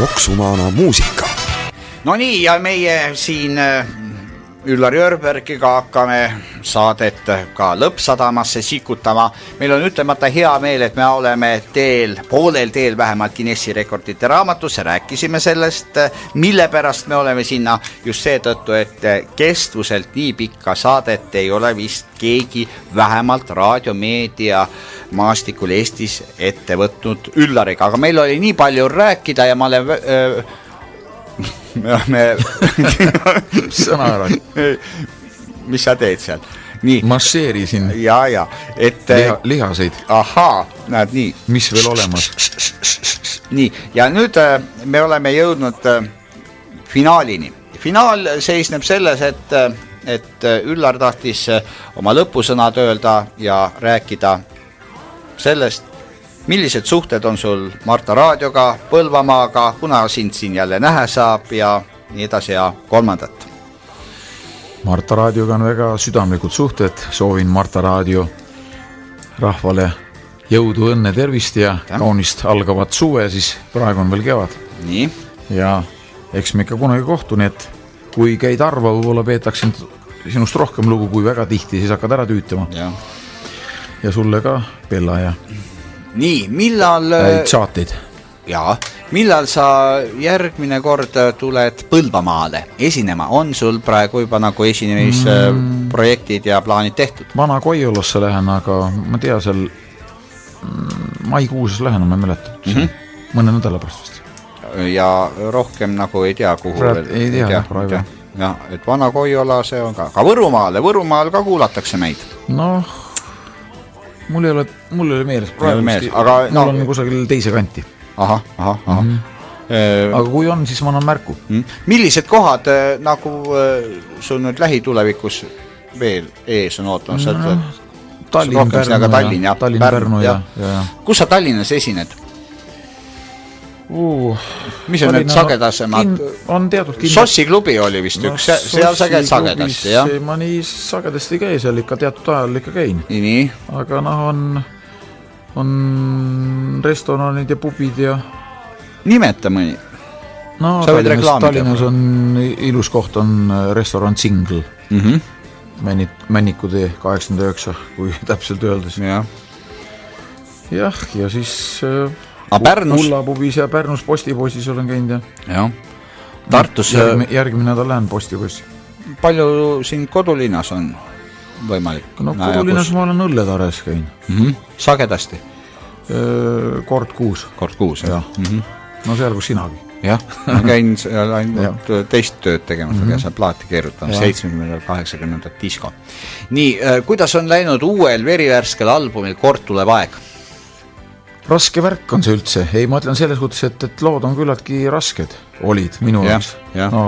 Joksumaana muusika. No nii, ja meie siin Üllar Jörbergiga hakkame saadet ka lõppsadamasse sikutama. Meil on ütlemata hea meel, et me oleme poolel teel vähemalt Guinessi rekordite raamatusse. Rääkisime sellest, mille pärast me oleme sinna just seetõttu, et kestvuselt nii pikka saadet ei ole vist keegi vähemalt raadiomeedia maastikul Eestis ette võtnud Üllariga. Aga meil oli nii palju rääkida ja ma olen... sõna ära. Mis sa teed seal? Nii. Masseerisin ja. Et, lihaseid. Ahaa, näed nii. Mis veel olemas? Nii, ja nüüd me oleme jõudnud finaalini. Finaal seisneb selles, et Üllar tahtis oma lõpusõnad öelda ja rääkida sellest, millised suhted on sul Marta Raadioga, Põlvamaaga, kuna sind siin jälle nähe saab ja nii edasi ja kolmandat. Marta Raadioga on väga südamlikud suhted. Soovin Marta Raadio rahvale jõudu, õnne, tervist ja kaunist algavat suve, siis praegu on veel kevad. Nii. Ja eks me ikka kunagi kohtu, nii et kui käid arva, võib-olla peetakse sinust rohkem lugu kui väga tihti, siis hakkad ära tüütama. Ja sulle ka Bella ja... Nii, millal... saateid. Jaa, millal sa järgmine kord tuled Põlvamaale esinema? On sul praegu juba nagu esinemisprojektid ja plaanid tehtud? Vana Koiulasse lähen, aga ma tea seal maikuuses lähen, ma ei mäleta. Mõne nädala pärast vist. Ja rohkem nagu ei tea, kuhu... Ei tea praegu. Ja, et Vana Koiula see on ka. Aga Võrumaal ka kuulatakse meid. Noh... Mul ei ole meeles praegu, aga mul on kusagil teise kanti. Aha. Aga kui on, siis ma annan märku. Millised kohad nagu sul nüüd lähitulevikus veel ees on ootamas? Tallinn, Pärnu ja... Kus sa Tallinnas esined? Mis on need sagedasemad? On teatud kindlasti. Sossi klubi oli vist üks, seal sa käid sagedasti, jah? Ma nii sagedasti ei käi, seal ikka teatud ajal ikka käin. Nii. Aga on restoranid ja pubid ja... Nimeta mõni. No, Tallinnas on ilus koht, on restaurant Single. Männiku tee 89, kui täpselt öeldes. Jah, ja siis... Kullapubis ja Pärnus Postipoisis olen käinud ja Tartus järgmine nädal lähen Postipoissi. Palju siin kodulinnas on võimalik? No kodulinnas ma olen Õlletares käin. Sagedasti? Kord kuus, jah. No seal kus sinagi. Jah, ma käin seal ainult teist tööd tegemas, aga seal plaati keerutan 70-80 disko. Nii, kuidas on läinud uuel verivärskel albumil Kord tuleb aeg? Raske värk on see üldse. Ei, ma ütlen selles kuttes, et lood on küllaltki rasked. Olid minu jaoks. No,